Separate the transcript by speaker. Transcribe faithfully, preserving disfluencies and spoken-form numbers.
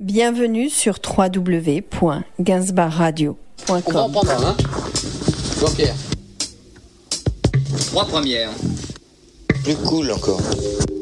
Speaker 1: Bienvenue sur w w w point gainsbar radio point com.
Speaker 2: On va en prendre un, hein. Jean-Pierre. Trois premières.
Speaker 3: Plus cool encore.